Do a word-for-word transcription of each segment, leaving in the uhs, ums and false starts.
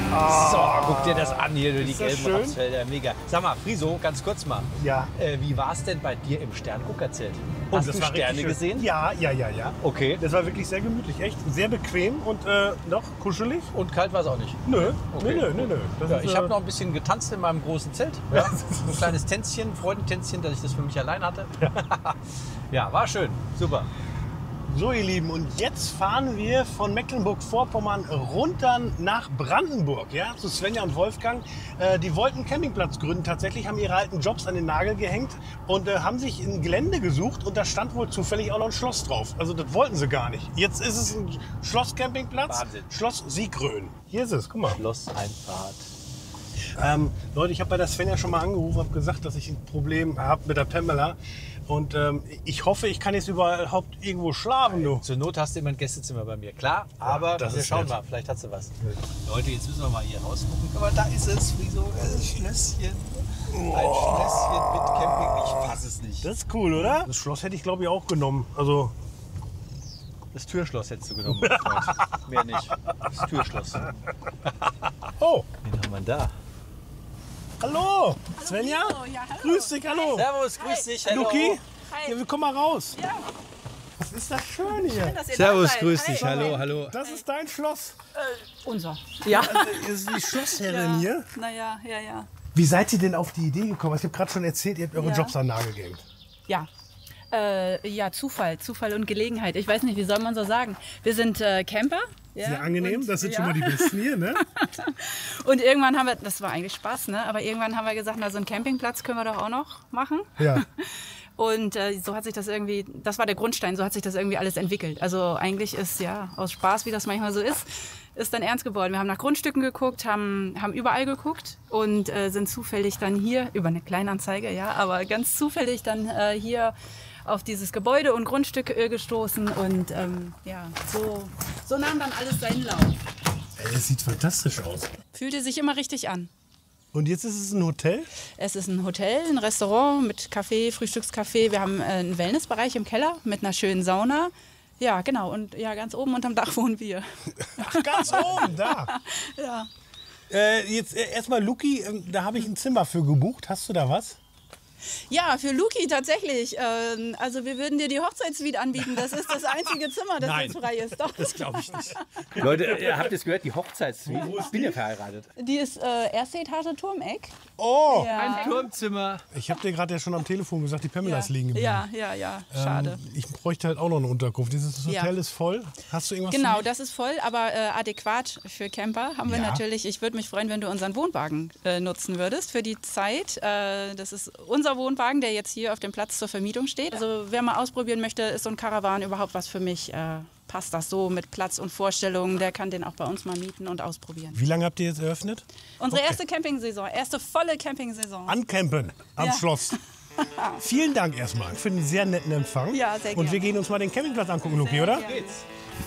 So, guck dir das an hier, die gelben schön? Rapsfelder, mega. Sag mal, Friso, ganz kurz mal. Ja. Äh, wie war es denn bei dir im Sterngucker-Zelt? Oh, Hast das du war Sterne richtig schön. gesehen? Ja, ja, ja, ja. Okay. Das war wirklich sehr gemütlich, echt sehr bequem und äh, noch kuschelig. Und kalt war es auch nicht? Nö, Okay. nö, nö, nö, nö. Das Ja, ist, ich äh, habe noch ein bisschen getanzt in meinem großen Zelt. Ja. So ein kleines Tänzchen, Freudentänzchen, dass ich das für mich allein hatte. Ja, war schön. Super. So, ihr Lieben, und jetzt fahren wir von Mecklenburg-Vorpommern runter nach Brandenburg, ja, zu Svenja und Wolfgang. Äh, die wollten einen Campingplatz gründen, tatsächlich, haben ihre alten Jobs an den Nagel gehängt und äh, haben sich ein Gelände gesucht und da stand wohl zufällig auch noch ein Schloss drauf. Also das wollten sie gar nicht. Jetzt ist es ein Schlosscampingplatz, Wahnsinn. Schloss Siegrön. Hier ist es, guck mal. Schlosseinfahrt. Ähm, Leute, ich habe bei der Svenja schon mal angerufen, habe gesagt, dass ich ein Problem habe mit der Pamela. Und ähm, ich hoffe, ich kann jetzt überhaupt irgendwo schlafen, du. Zur Not hast du immer ein Gästezimmer bei mir, klar. Aber das wir ist schauen nett. mal, vielleicht hast du was. Leute, jetzt müssen wir mal hier rausgucken. Aber da ist es, wie so ein Schlösschen. Ein Schlösschen mit Camping. Ich fasse es nicht. Das ist cool, oder? Das Schloss hätte ich, glaube ich, auch genommen. Also, Das Türschloss hättest du genommen, mein Freund. Mehr nicht. Das Türschloss. oh, Wen haben wir da? hallo, Svenja. Guido. Ja, hallo. Grüß dich, hallo. Servus, grüß dich. Hallo. Luki, Hi. ja, wir kommen mal raus. Ja, Was ist das schön hier? dass ihr Servus, da seid. grüß Hi. dich. Hallo, hallo. Das ist dein Schloss. Unser. Ja. Das ist die Schlossherrin hier. Naja, ja, ja. Wie seid ihr denn auf die Idee gekommen? Ich habe gerade schon erzählt, ihr habt eure Ja. Jobs an den Nagel gehängt. Ja. Äh, ja, Zufall, Zufall und Gelegenheit. Ich weiß nicht, wie soll man so sagen. Wir sind äh, Camper. Ja, Sehr angenehm, und, das sind ja. schon mal die Besten hier, ne? Und irgendwann haben wir, das war eigentlich Spaß, ne? Aber irgendwann haben wir gesagt, na, so einen Campingplatz können wir doch auch noch machen. Ja. Und äh, so hat sich das irgendwie, das war der Grundstein, so hat sich das irgendwie alles entwickelt. Also eigentlich ist ja aus Spaß, wie das manchmal so ist, ist dann ernst geworden. Wir haben nach Grundstücken geguckt, haben, haben überall geguckt und äh, sind zufällig dann hier, über eine Kleinanzeige, ja, aber ganz zufällig dann äh, hier auf dieses Gebäude und Grundstück äh, gestoßen und ähm, ja, so, so nahm dann alles seinen Lauf. Ey, das sieht fantastisch aus. Fühlte sich immer richtig an. Und jetzt ist es ein Hotel? Es ist ein Hotel, ein Restaurant mit Café, Frühstückscafé. Wir haben äh, einen Wellnessbereich im Keller mit einer schönen Sauna. Ja, genau. Und ja, ganz oben unterm Dach wohnen wir. Ach, ganz oben, da. Ja. Äh, jetzt äh, erstmal, Luki, ähm, da habe ich ein Zimmer für gebucht. Hast du da was? Ja, für Luki tatsächlich. Ähm, also wir würden dir die Hochzeitssuite anbieten. Das ist das einzige Zimmer, das Nein. jetzt frei ist. Doch. Das glaube ich nicht. Leute, ihr habt es gehört, die Hochzeitssuite. Ich bin ja verheiratet. Die ist äh, erste Etage Turmeck. Oh! Ja. Ein Turmzimmer. Ich habe dir gerade ja schon am Telefon gesagt, die Pamela Ja. ist liegen geblieben. ja, ja, ja, schade. Ähm, ich bräuchte halt auch noch eine Unterkunft. Dieses Hotel Ja. ist voll. Hast du irgendwas Genau, für mich? das ist voll, aber äh, adäquat für Camper haben wir Ja. natürlich. Ich würde mich freuen, wenn du unseren Wohnwagen äh, nutzen würdest für die Zeit. Äh, das ist unser Wohnwagen, der jetzt hier auf dem Platz zur Vermietung steht. Also wer mal ausprobieren möchte, ist so ein Caravan überhaupt was für mich? Äh, passt das so mit Platz und Vorstellungen? Der kann den auch bei uns mal mieten und ausprobieren. Wie lange habt ihr jetzt eröffnet? Unsere erste Campingsaison, erste volle Campingsaison. Ancampen am Ja. Schloss. Vielen Dank erstmal für den sehr netten Empfang. Ja, sehr Und wir gerne. gehen uns mal den Campingplatz angucken, Luki, oder? gerne. Geht's.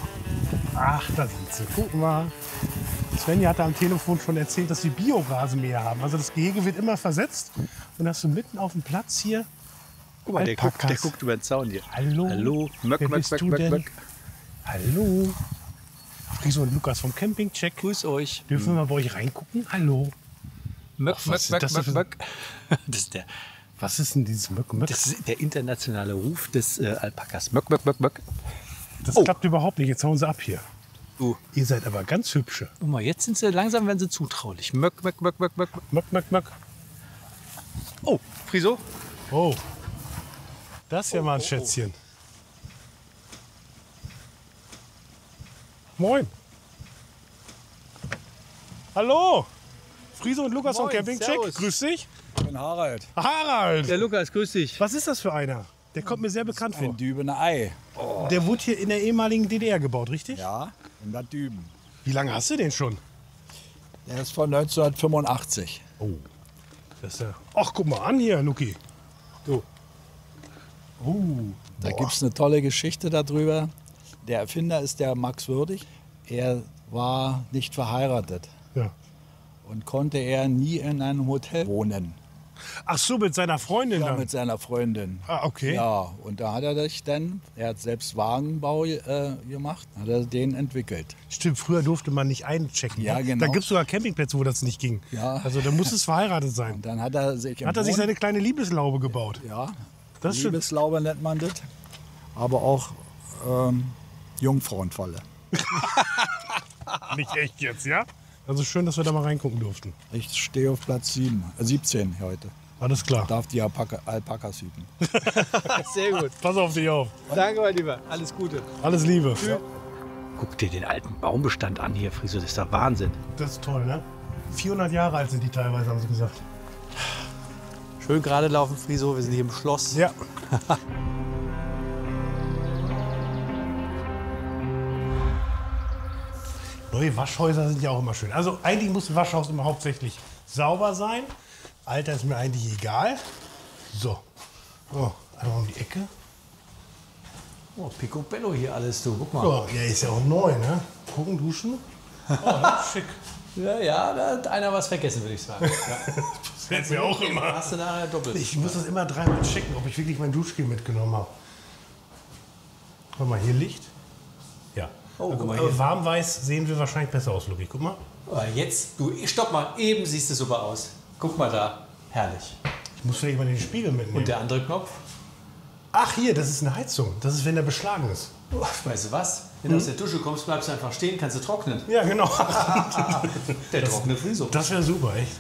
Ach, da sind sie. Guck mal. Svenja hatte am Telefon schon erzählt, dass wir Biorasenmäher haben. Also das Gehege wird immer versetzt. Und hast du mitten auf dem Platz hier. Guck mal, der guckt, der Alpakas. guckt über den Zaun hier. Hallo. Hallo. Möck, Wer möck, bist möck, du möck, denn? möck. Hallo. Friso und Lukas vom Campingcheck. Grüß euch. Dürfen wir mal bei euch reingucken? Hallo. Möck, was möck, ist möck, das möck, für- möck. Das ist der, Was ist denn dieses Möck, Möck? das ist der internationale Ruf des äh, Alpakas. Möck, möck, möck, möck. Das Oh. klappt überhaupt nicht. Jetzt hauen sie ab hier. Du. Ihr seid aber ganz hübsche. Guck mal, jetzt sind sie langsam, werden sie zutraulich. Möck, möck, möck, möck, möck. Möck, Möck, Möck. Oh, Friso. Oh. Das ist ja mal ein Schätzchen. Moin. Hallo. Friso und Lukas vom Moin, Campingcheck. servus. Grüß dich. Ich bin Harald. Harald. Der Lukas, grüß dich. Was ist das für einer? Der kommt mir sehr bekannt vor. Ein Dübener Ei. Der wurde hier in der ehemaligen D D R gebaut, richtig? Ja, in Bad Düben. Wie lange hast du den schon? Der ist von neunzehnhundertfünfundachtzig. Oh. Das ist ja. Ach, guck mal an hier, Luki. Du. Oh. Da Boah. gibt es eine tolle Geschichte darüber. Der Erfinder ist der Max Würdig. Er war nicht verheiratet Ja. und konnte er nie in einem Hotel wohnen. Ach so, mit seiner Freundin Ja, dann? mit seiner Freundin. Ah, okay. Ja, und da hat er sich dann, er hat selbst Wagenbau äh, gemacht, hat er den entwickelt. Stimmt, früher durfte man nicht einchecken. Ja, ne? genau. Da gibt es sogar Campingplätze, wo das nicht ging. Ja. Also da muss es verheiratet sein. Und dann hat er sich im Hat er sich Wohn- seine kleine Liebeslaube gebaut? Ja, Das stimmt. Liebeslaube nennt man das. Aber auch ähm, Jungfrauenfalle. Nicht echt jetzt, ja? Also schön, dass wir da mal reingucken durften. Ich stehe auf Platz sieben, äh, siebzehn heute. Alles klar. Darf die Alpaka, Alpakas hüten. Sehr gut. Pass auf dich auf. Danke, mein Lieber. Alles Gute. Alles Liebe. Guck dir den alten Baumbestand an hier, Friso. Das ist doch Wahnsinn. Das ist toll, ne? vierhundert Jahre alt sind die teilweise, haben sie gesagt. Schön gerade laufen, Friso. Wir sind hier im Schloss. Ja. Neue Waschhäuser sind ja auch immer schön. Also eigentlich muss ein Waschhaus immer hauptsächlich sauber sein. Alter ist mir eigentlich egal. So. Oh, einmal um die Ecke. Oh, Picobello hier alles, du. Guck mal. Oh, ja, ist ja auch neu, ne? Gucken, duschen. Oh, das ist schick. Ja, ja, da hat einer was vergessen, würde ich sagen. Ja. Das fällt mir auch immer. Hast du nachher doppelt. Ich muss das immer dreimal checken, ob ich wirklich mein Duschgel mitgenommen habe. Guck mal, hier Licht. Ja. Oh, guck mal Aber hier. warmweiß sehen wir wahrscheinlich besser aus, Luki. Guck mal. Aber jetzt, du, stopp mal, eben siehst du super aus. Guck mal da. Herrlich. Ich muss vielleicht mal den Spiegel mitnehmen. Und der andere Knopf? Ach, hier, das ist eine Heizung. Das ist, wenn der beschlagen ist. Oh, weißt du was? Wenn du aus der Dusche kommst, bleibst du einfach stehen, kannst du trocknen. Ja, genau. Der trockene Friso. Das wäre super, echt.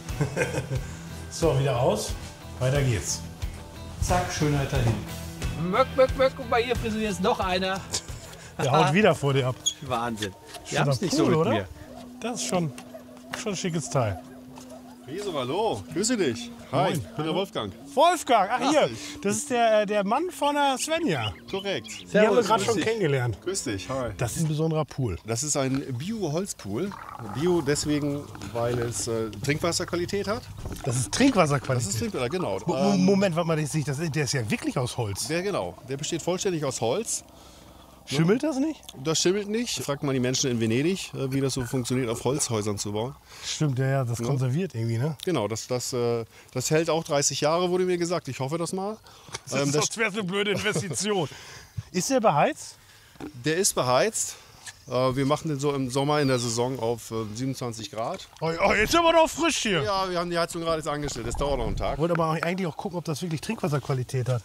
So, wieder aus. Weiter geht's. Zack, Schönheit dahin. Möck, möck, möck. Guck mal hier, Friso, hier ist noch einer. Der haut wieder vor dir ab. Wahnsinn. Wir Schon haben es der nicht so Pool, mit oder? mir. Das ist schon, schon ein schickes Teil. Friso, hallo, grüße dich. Hi, Moin. ich bin der Wolfgang. Wolfgang, ach hier, Ach, das ist der, der Mann von der Svenja. Korrekt. Die haben wir Servus, gerade grüß schon dich. kennengelernt. Grüß dich, hi. Das ist ein besonderer Pool. Das ist ein Bio-Holzpool. Bio deswegen, weil es äh, Trinkwasserqualität hat. Das ist Das Trinkwasserqualität. ist Trinkwasser, genau. Mo- Ähm, Moment, warte mal, das ist, das ist, der ist ja wirklich aus Holz. der, genau. Der besteht vollständig aus Holz. Schimmelt das nicht? Das schimmelt nicht. Fragt man die Menschen in Venedig, äh, wie das so funktioniert, auf Holzhäusern zu bauen. Stimmt, ja, ja, das konserviert irgendwie, ne? Genau, das, das, äh, das hält auch dreißig Jahre, wurde mir gesagt. Ich hoffe das mal. Das Ähm, ist das, doch wäre eine blöde Investition. Ist der beheizt? der ist beheizt. Äh, wir machen den so im Sommer in der Saison auf äh, siebenundzwanzig Grad. Oh, oh, jetzt sind wir doch frisch hier. Ja, wir haben die Heizung gerade jetzt angestellt. Das dauert noch einen Tag. Ich wollte aber eigentlich auch gucken, ob das wirklich Trinkwasserqualität hat.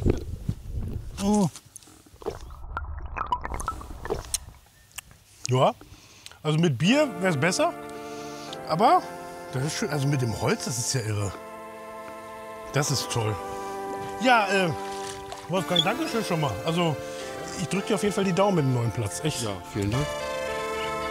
Oh. Ja, also mit Bier wäre es besser. Aber das ist schön. Also mit dem Holz, das ist ja irre. Das ist toll. Ja, äh, Wolfgang, danke schön schon mal. Also ich drücke dir auf jeden Fall die Daumen mit dem neuen Platz. Echt. Ja, vielen Dank.